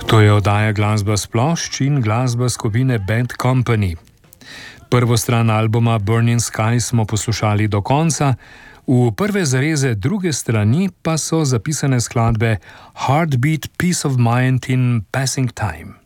To je oddaja Glasba s plošč in glasba skupine Bad Company. Prvo stran albuma Burning Sky smo poslušali do konca, v prve zareze druge strani pa so zapisane skladbe Heartbeat, Peace of Mind in Passing Time.